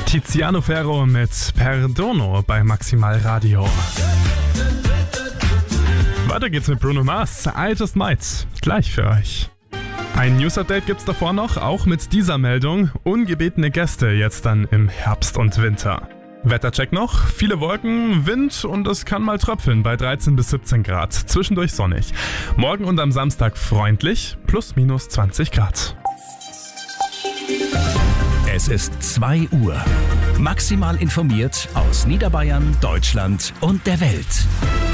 Tiziano Ferro mit Perdono bei Maximal Radio. Weiter geht's mit Bruno Mars, I Just Might, gleich für euch. Ein News-Update gibt's davor noch, auch mit dieser Meldung. Ungebetene Gäste jetzt dann im Herbst und Winter. Wettercheck noch, viele Wolken, Wind und es kann mal tröpfeln bei 13 bis 17 Grad, zwischendurch sonnig. Morgen und am Samstag freundlich, plus minus 20 Grad. Es ist 2 Uhr. Maximal informiert aus Niederbayern, Deutschland und der Welt.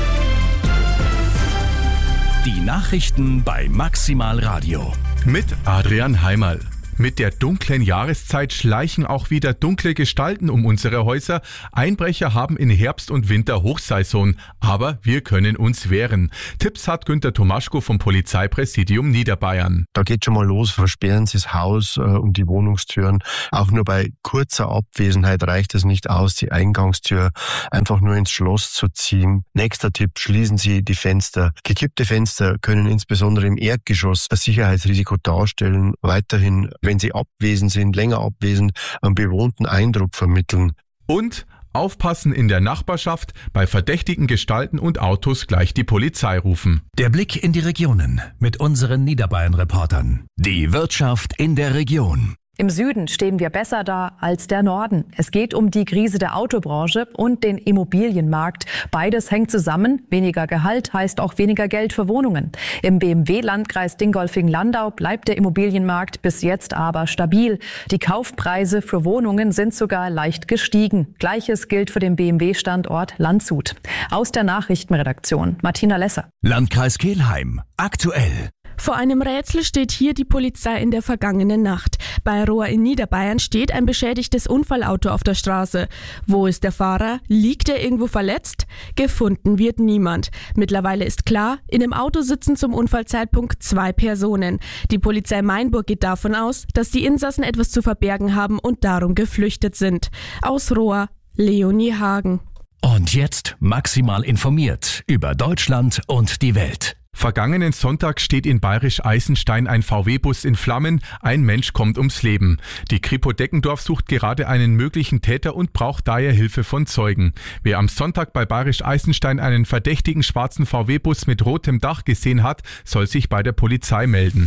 Die Nachrichten bei Maximal Radio. Mit Adrian Heimerl. Mit der dunklen Jahreszeit schleichen auch wieder dunkle Gestalten um unsere Häuser. Einbrecher haben in Herbst und Winter Hochsaison, aber wir können uns wehren. Tipps hat Günter Tomaschko vom Polizeipräsidium Niederbayern. Da geht schon mal los, versperren Sie das Haus und die Wohnungstüren. Auch nur bei kurzer Abwesenheit reicht es nicht aus, die Eingangstür einfach nur ins Schloss zu ziehen. Nächster Tipp, schließen Sie die Fenster. Gekippte Fenster können insbesondere im Erdgeschoss ein Sicherheitsrisiko darstellen. Weiterhin, wenn sie abwesend sind, länger abwesend, einen bewohnten Eindruck vermitteln. Und aufpassen in der Nachbarschaft, bei verdächtigen Gestalten und Autos gleich die Polizei rufen. Der Blick in die Regionen mit unseren Niederbayern-Reportern. Die Wirtschaft in der Region. Im Süden stehen wir besser da als der Norden. Es geht um die Krise der Autobranche und den Immobilienmarkt. Beides hängt zusammen. Weniger Gehalt heißt auch weniger Geld für Wohnungen. Im BMW-Landkreis Dingolfing-Landau bleibt der Immobilienmarkt bis jetzt aber stabil. Die Kaufpreise für Wohnungen sind sogar leicht gestiegen. Gleiches gilt für den BMW-Standort Landshut. Aus der Nachrichtenredaktion Martina Lesser. Landkreis Kelheim. Aktuell. Vor einem Rätsel steht hier die Polizei in der vergangenen Nacht. Bei Rohr in Niederbayern steht ein beschädigtes Unfallauto auf der Straße. Wo ist der Fahrer? Liegt er irgendwo verletzt? Gefunden wird niemand. Mittlerweile ist klar, in dem Auto sitzen zum Unfallzeitpunkt 2 Personen. Die Polizei Mainburg geht davon aus, dass die Insassen etwas zu verbergen haben und darum geflüchtet sind. Aus Rohr, Leonie Hagen. Und jetzt maximal informiert über Deutschland und die Welt. Vergangenen Sonntag steht in Bayerisch Eisenstein ein VW-Bus in Flammen. Ein Mensch kommt ums Leben. Die Kripo Deckendorf sucht gerade einen möglichen Täter und braucht daher Hilfe von Zeugen. Wer am Sonntag bei Bayerisch Eisenstein einen verdächtigen schwarzen VW-Bus mit rotem Dach gesehen hat, soll sich bei der Polizei melden.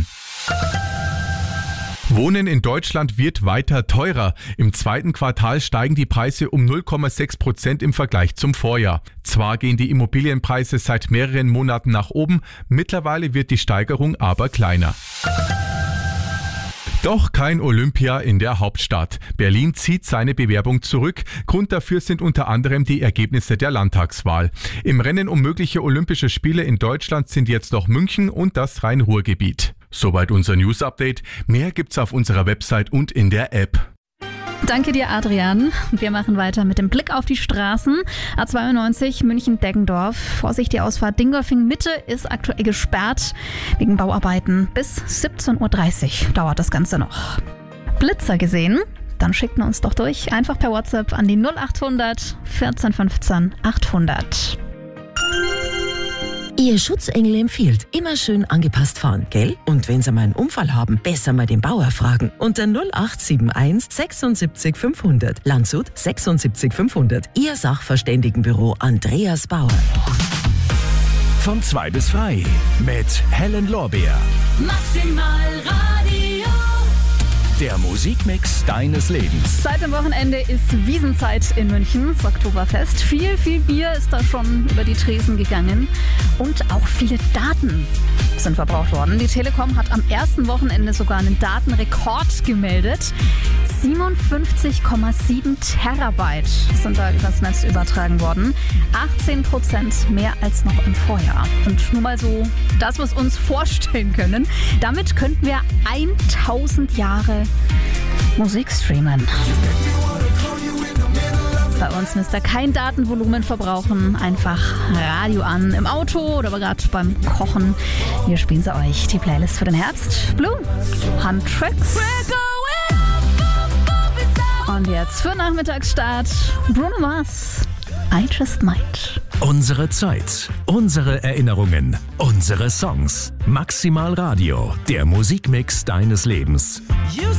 Wohnen in Deutschland wird weiter teurer. Im 2. Quartal steigen die Preise um 0,6% im Vergleich zum Vorjahr. Zwar gehen die Immobilienpreise seit mehreren Monaten nach oben, mittlerweile wird die Steigerung aber kleiner. Doch kein Olympia in der Hauptstadt. Berlin zieht seine Bewerbung zurück. Grund dafür sind unter anderem die Ergebnisse der Landtagswahl. Im Rennen um mögliche Olympische Spiele in Deutschland sind jetzt noch München und das Rhein-Ruhr-Gebiet. Soweit unser News-Update. Mehr gibt's auf unserer Website und in der App. Danke dir, Adrian. Wir machen weiter mit dem Blick auf die Straßen. A92 München-Deggendorf. Vorsicht, die Ausfahrt Dingolfing-Mitte ist aktuell gesperrt wegen Bauarbeiten. Bis 17.30 Uhr dauert das Ganze noch. Blitzer gesehen? Dann schickt uns doch durch. Einfach per WhatsApp an die 0800 14 15 800. Ihr Schutzengel empfiehlt, immer schön angepasst fahren, gell? Und wenn Sie mal einen Unfall haben, besser mal den Bauer fragen. Unter 0871 76 500. Landshut 76 500. Ihr Sachverständigenbüro Andreas Bauer. Von 2 bis 3 mit Helen Lorbeer. Maximal Radio. Der Musikmix deines Lebens. Seit dem Wochenende ist Wiesenzeit in München, das Oktoberfest. Viel Bier ist da schon über die Tresen gegangen und auch viele Daten sind verbraucht worden. Die Telekom hat am ersten Wochenende sogar einen Datenrekord gemeldet. 57,7 Terabyte sind da übers Netz übertragen worden. 18% mehr als noch im Vorjahr. Und nur mal so das, was wir uns vorstellen können. Damit könnten wir 1000 Jahre Musik streamen. Bei uns müsst ihr kein Datenvolumen verbrauchen. Einfach Radio an im Auto oder aber gerade beim Kochen. Wir spielen sie euch. Die Playlist für den Herbst. Blue, Handtracks. Und jetzt für Nachmittagsstart Bruno Mars. I Just Might. Unsere Zeit, unsere Erinnerungen, unsere Songs. Maximal Radio, der Musikmix deines Lebens.